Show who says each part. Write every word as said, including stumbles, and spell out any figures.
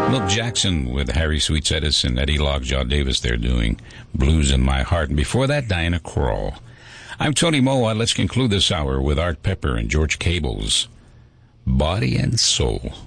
Speaker 1: Milt Jackson with Harry Sweets Edison, Eddie Lockjaw Davis, they're doing Blues in My Heart. And before that, Diana Krall. I'm Tony Moa. Let's conclude this hour with Art Pepper and George Cable's Body and Soul.